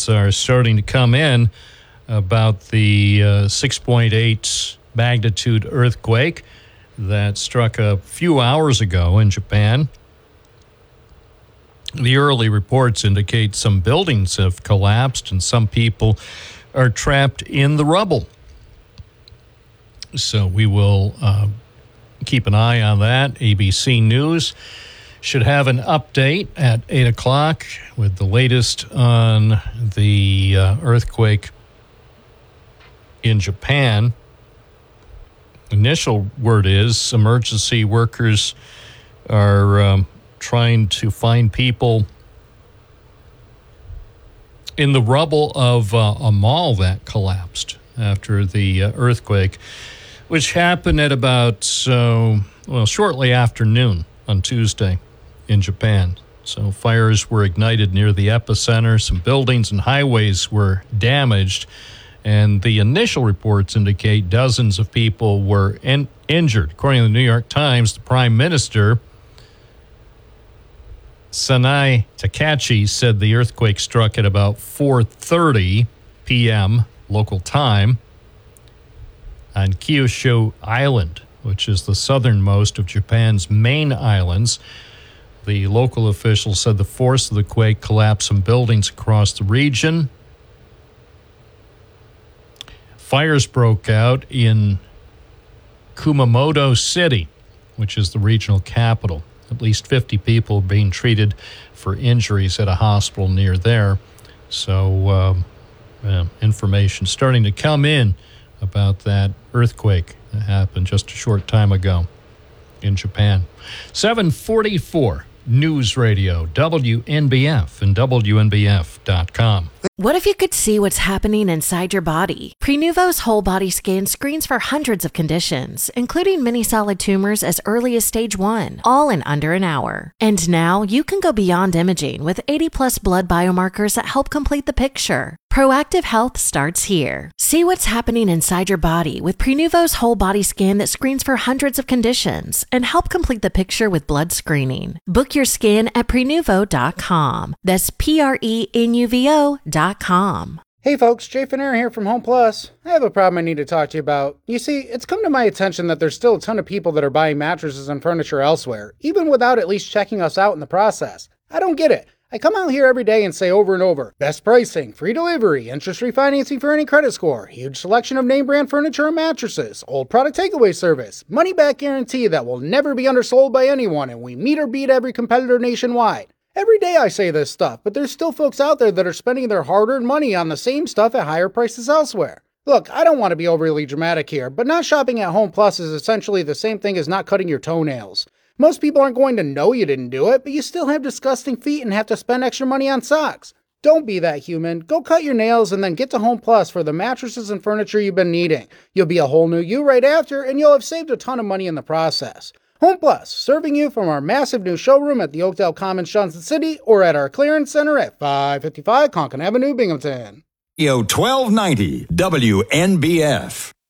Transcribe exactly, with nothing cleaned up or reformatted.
reports are starting to come in about the uh, six point eight magnitude earthquake that struck a few hours ago in Japan. The early reports indicate some buildings have collapsed and some people are trapped in the rubble. So we will uh, keep an eye on that. A B C News should have an update at eight o'clock with the latest on the uh, earthquake in Japan. Initial word is emergency workers are um, trying to find people in the rubble of uh, a mall that collapsed after the uh, earthquake, which happened at about, uh, well, shortly after noon on Tuesday in Japan. So fires were ignited near the epicenter. Some buildings and highways were damaged. And the initial reports indicate dozens of people were in, injured. According to the New York Times, the Prime Minister, Sanai Takachi, said the earthquake struck at about four thirty p.m. local time on Kyushu Island, which is the southernmost of Japan's main islands. The local officials said the force of the quake collapsed some buildings across the region. Fires broke out in Kumamoto City, which is the regional capital. At least fifty people being treated for injuries at a hospital near there. So um, uh, information starting to come in about that earthquake that happened just a short time ago in Japan. seven forty-four News Radio, W N B F and W N B F dot com. What if you could see what's happening inside your body? Prenuvo's whole body scan screens for hundreds of conditions, including many solid tumors as early as stage one, all in under an hour. And now you can go beyond imaging with eighty plus blood biomarkers that help complete the picture. Proactive health starts here. See what's happening inside your body with Prenuvo's whole body scan that screens for hundreds of conditions and help complete the picture with blood screening. Book your scan at prenuvo dot com. That's P R E N U V O dot com. Hey folks, Jay Finera here from Home Plus. I have a problem I need to talk to you about. You see, it's come to my attention that there's still a ton of people that are buying mattresses and furniture elsewhere, even without at least checking us out in the process. I don't get it. I come out here every day and say over and over, best pricing, free delivery, interest-free financing for any credit score, huge selection of name brand furniture and mattresses, old product takeaway service, money-back guarantee that will never be undersold by anyone, and we meet or beat every competitor nationwide. Every day I say this stuff, but there's still folks out there that are spending their hard-earned money on the same stuff at higher prices elsewhere. Look, I don't want to be overly dramatic here, but not shopping at Home Plus is essentially the same thing as not cutting your toenails. Most people aren't going to know you didn't do it, but you still have disgusting feet and have to spend extra money on socks. Don't be that human. Go cut your nails and then get to Home Plus for the mattresses and furniture you've been needing. You'll be a whole new you right after, and you'll have saved a ton of money in the process. Home Plus, serving you from our massive new showroom at the Oakdale Commons, Johnson City, or at our clearance center at five fifty-five Conkin Avenue, Binghamton. twelve ninety W N B F.